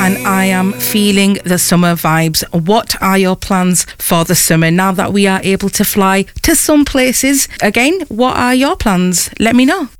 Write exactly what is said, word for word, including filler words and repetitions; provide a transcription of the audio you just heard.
and I am feeling the summer vibes. What are your plans for the summer now that we are able to fly to some places? Again, what are your plans? Let me know.